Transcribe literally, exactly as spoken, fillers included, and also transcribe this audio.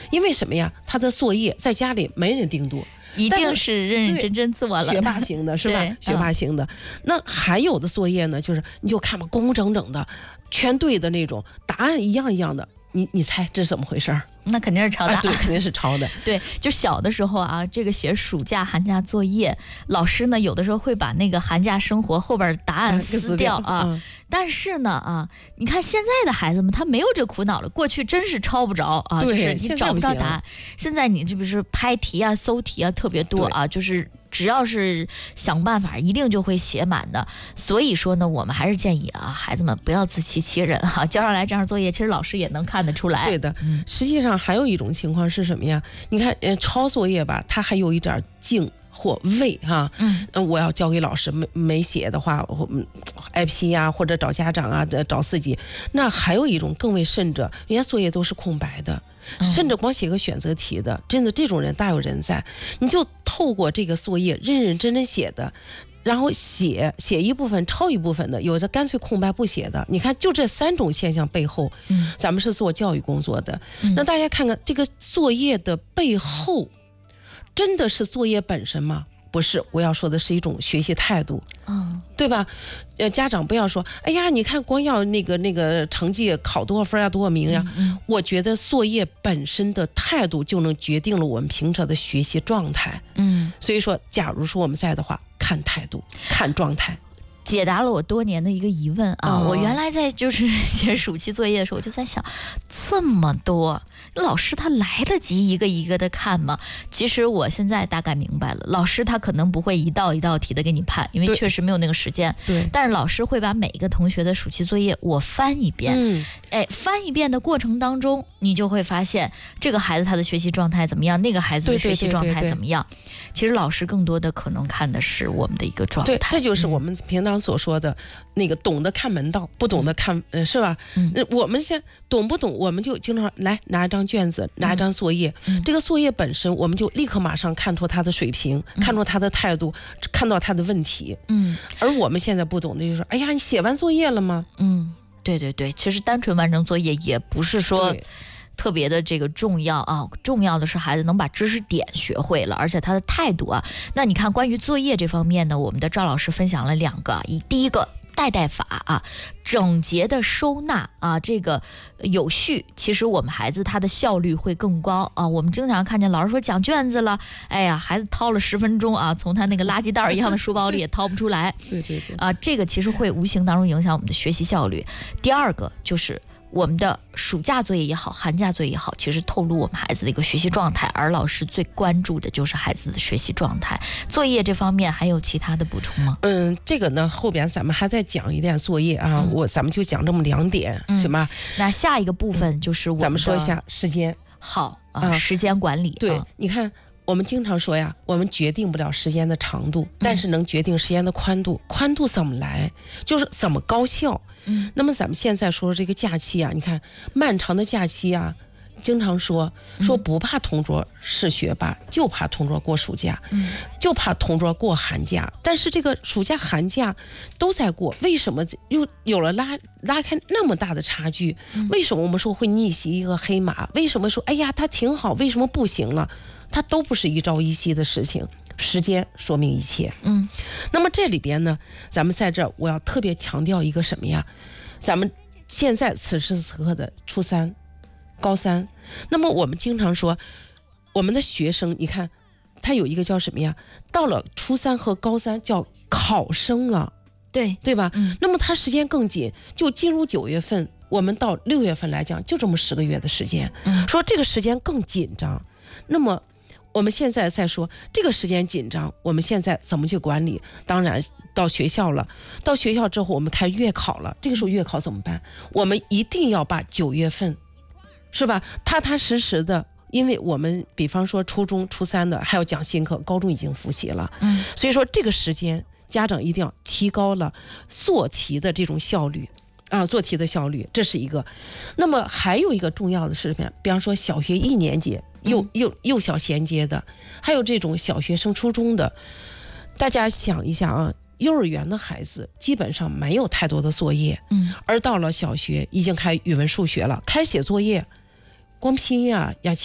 因为什么呀？他的作业在家里没人盯督。 一定是认认真真做完了， 学霸型的是吧？学霸型的、嗯。那还有的作业呢，就是你就看吧，工工整整的，全对的那种，答案一样一样的，你你猜这是怎么回事？ 那肯定是抄的、啊， 对，肯定是抄的。 对，就小的时候啊，这个写暑假、寒假作业，老师呢有的时候会把那个寒假生活后边答案撕掉啊。嗯、但是呢啊，你看现在的孩子们，他没有这苦恼了。过去真是抄不着啊，就是你找不着答案。现在你这不是拍题啊、搜题啊特别多啊，就是只要是想办法，一定就会写满的。所以说呢，我们还是建议啊，孩子们不要自欺欺人哈、啊，交上来这样作业，其实老师也能看得出来。 对的，嗯、实际上。还有一种情况是什么呀？你看，呃，抄作业吧，它还有一点敬或畏哈。嗯，我要交给老师，没没写的话，我挨批呀，或者找家长啊，找自己。那还有一种更为甚者，人家作业都是空白的，甚至光写个选择题的，真的这种人大有人在。你就透过这个作业认认真真写的。然后写写一部分，抄一部分的，有的干脆空白不写的。你看，就这三种现象背后，嗯、咱们是做教育工作的、嗯。那大家看看这个作业的背后，真的是作业本身吗？不是，我要说的是一种学习态度，嗯，对吧？呃，家长不要说，哎呀，你看光要那个那个成绩考多少分呀，多少名呀、嗯嗯。我觉得作业本身的态度就能决定了我们平常的学习状态。嗯，所以说，假如说我们在的话，看态度，看状态。 解答了我多年的一个疑问啊！哦、我原来在就是写暑期作业的时候，我就在想，这么多老师他来得及一个一个的看吗？其实我现在大概明白了，老师他可能不会一道一道题的给你判，因为确实没有那个时间。对。但是老师会把每一个同学的暑期作业我翻一遍，嗯，哎，翻一遍的过程当中，你就会发现这个孩子他的学习状态怎么样，那个孩子的学习状态怎么样。对对对对对，其实老师更多的可能看的是我们的一个状态。 对，这就是我们平常所说的那个懂得看门道，不懂得看，呃，是吧？嗯，我们先懂不懂，我们就经常来拿一张卷子，拿一张作业，嗯、这个作业本身，我们就立刻马上看出他的水平，嗯、看出他的态度，看到他的问题。嗯，而我们现在不懂的就是说，哎呀，你写完作业了吗？ 嗯，对对对，其实单纯完成作业也不是说特别的这个重要啊，重要的是孩子能把知识点学会了，而且他的态度啊。那你看关于作业这方面呢，我们的赵老师分享了两个，一第一个代代法啊，整洁的收纳啊，这个有序，其实我们孩子他的效率会更高啊。我们经常看见老师说讲卷子了，哎呀，孩子掏了十分钟啊，从他那个垃圾袋一样的书包里也掏不出来。 对对对， 啊，这个其实会无形当中影响我们的学习效率。第二个就是我们的暑假作业也好，寒假作业也好，其实透露我们孩子的一个学习状态，而老师最关注的就是孩子的学习状态。作业这方面还有其他的补充吗？ 嗯，这个呢，后边咱们还再讲一点作业啊，嗯、我咱们就讲这么两点，嗯、是吗？ 那下一个部分就是我们、嗯、 咱们说一下时间。 好啊，时间管理。 对， 啊、 你看。我们经常说呀，我们决定不了时间的长度，但是能决定时间的宽度。宽度怎么来？就是怎么高效。嗯，那么咱们现在说这个假期啊，你看漫长的假期啊，经常说说不怕同桌是学霸，就怕同桌过暑假，嗯，就怕同桌过寒假。但是这个暑假寒假都在过，为什么又有了拉拉开那么大的差距？为什么我们说会逆袭一个黑马？为什么说哎呀他挺好，为什么不行了？它都不是一朝一夕的事情，时间说明一切。嗯，那么这里边呢，咱们在这儿我要特别强调一个什么呀？咱们现在此时此刻的初三、高三，那么我们经常说，我们的学生，你看，他有一个叫什么呀？到了初三和高三叫考生了， 对对吧？嗯，那么他时间更紧，就进入九月份，我们到六月份来讲，就这么十个月的时间。嗯，说这个时间更紧张，那么。我们现在在说这个时间紧张，我们现在怎么去管理？当然到学校了，到学校之后我们开月考了，这个时候月考怎么办？我们一定要把九月份，是吧？踏踏实实的，因为我们比方说初中、初三的还要讲新课，高中已经复习了，嗯，所以说这个时间家长一定要提高了做题的这种效率。啊，做题的效率，这是一个。那么还有一个重要的是什么？比方说小学一年级幼幼幼小衔接的，还有这种小学升初中的，大家想一下啊，幼儿园的孩子基本上没有太多的作业，嗯，而到了小学已经开语文、数学了，开始写作业，光拼呀呀。